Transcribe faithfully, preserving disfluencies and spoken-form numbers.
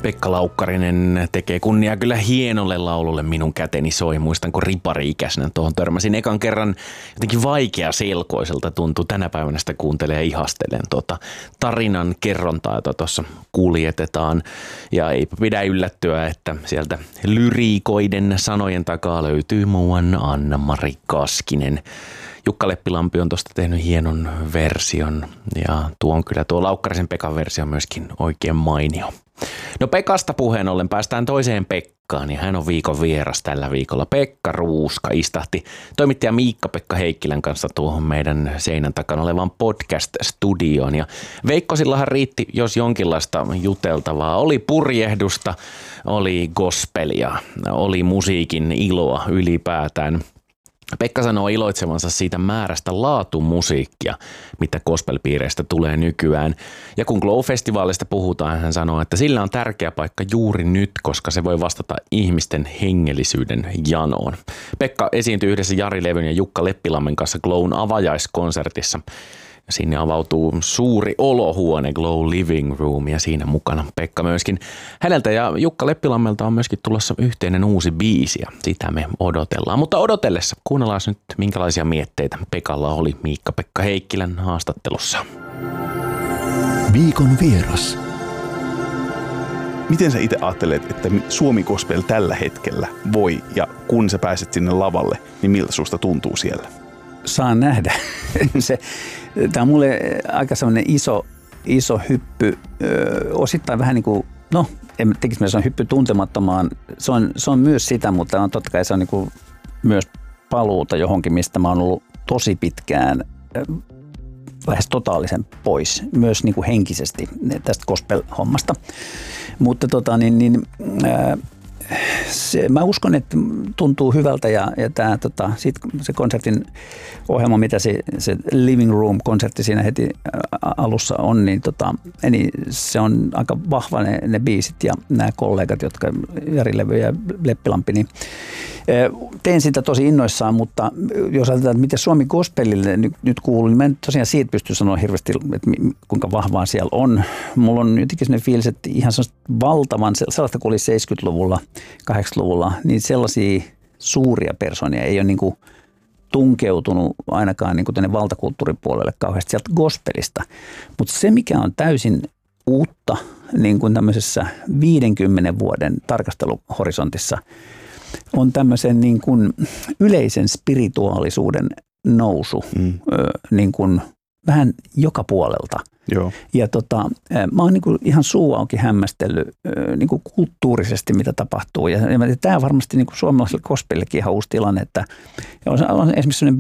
Pekka Laukkarinen tekee kunniaa kyllä hienolle laululle Minun käteni soi. Muistan, kun ripari-ikäisenä tuohon törmäsin ekan kerran, jotenkin vaikeaselkoiselta tuntui. Tänä päivänä sitä kuuntelee ja ihastelen tuota tarinan kerrontaa, jota tuossa kuljetetaan. Ja eipä pidä yllättyä, että sieltä lyriikoiden sanojen takaa löytyy muuan Anna-Mari Kaskinen. Jukka Leppilampi on tuosta tehnyt hienon version ja tuo on kyllä tuo Laukkarisen Pekan versio myöskin oikein mainio. No Pekasta puheen ollen päästään toiseen Pekkaan ja hän on viikon vieras tällä viikolla. Pekka Ruuska istahti toimittaja Miikka-Pekka Heikkilän kanssa tuohon meidän seinän takana olevaan podcast-studioon. Ja Veikkosillahan riitti jos jonkinlaista juteltavaa. Oli purjehdusta, oli gospelia, oli musiikin iloa ylipäätään. Pekka sanoo iloitsevansa siitä määrästä laatumusiikkia, mitä gospelpiireistä tulee nykyään. Ja kun Glow-festivaalista puhutaan, hän sanoo, että sillä on tärkeä paikka juuri nyt, koska se voi vastata ihmisten hengellisyyden janoon. Pekka esiintyi yhdessä Jari Levyn ja Jukka Leppilammen kanssa Glown avajaiskonsertissa. Sinne avautuu suuri olohuone, Glow Living Room, ja siinä mukana Pekka myöskin. Häneltä ja Jukka Leppilammelta on myöskin tulossa yhteinen uusi biisi, ja sitä me odotellaan. Mutta odotellessa kuunnellaan nyt, minkälaisia mietteitä Pekalla oli Miikka-Pekka Heikkilän haastattelussa. Viikon vieras. Miten sä itse ajattelet, että Suomi Gospel tällä hetkellä voi, ja kun sä pääset sinne lavalle, niin miltä susta tuntuu siellä? Saan nähdä. Se, tämä on mulle aika sellainen iso, iso hyppy, ö, osittain vähän niin kuin, no en tekisi se on hyppy tuntemattomaan. Se on, se on myös sitä, mutta on totta kai se on niin kuin myös paluuta johonkin, mistä mä oon ollut tosi pitkään lähes totaalisen pois, myös niin kuin henkisesti tästä gospel-hommasta. Mutta tota niin, niin ää, Se, mä uskon, että tuntuu hyvältä ja, ja tää, tota, sit se konsertin ohjelma, mitä se, se Living Room-konsertti siinä heti alussa on, niin, tota, niin se on aika vahva ne, ne biisit ja nämä kollegat, jotka Jari Levy ja Leppilampi, niin teen sitä tosi innoissaan, mutta jos ajatellaan, että miten Suomi Gospelille nyt, nyt kuuluu, niin mä en tosiaan siitä pysty sanoa hirveästi, että kuinka vahvaa siellä on. Mulla on jotenkin sellainen fiilis, että ihan valtavan, sellaista kuin oli seitsemänkymmentäluvulla, kahdeksankymmentäluvulla, niin sellaisia suuria persoonia ei ole niin kuin tunkeutunut ainakaan niin kuin tänne valtakulttuuripuolelle kauheasti sieltä gospelista. Mutta se, mikä on täysin uutta niin kuin tämmöisessä viidenkymmenen vuoden tarkasteluhorisontissa, on tämmöisen niin kuin yleisen spirituaalisuuden nousu mm. niin kuin vähän joka puolelta. Joo. Ja tota, mä oon niin kuin ihan suu auki hämmästellyt niin kuin kulttuurisesti, mitä tapahtuu. Ja, ja tämä varmasti niin kuin suomalaiselle gospelillekin ihan uusi tilanne, että on, on esimerkiksi sellainen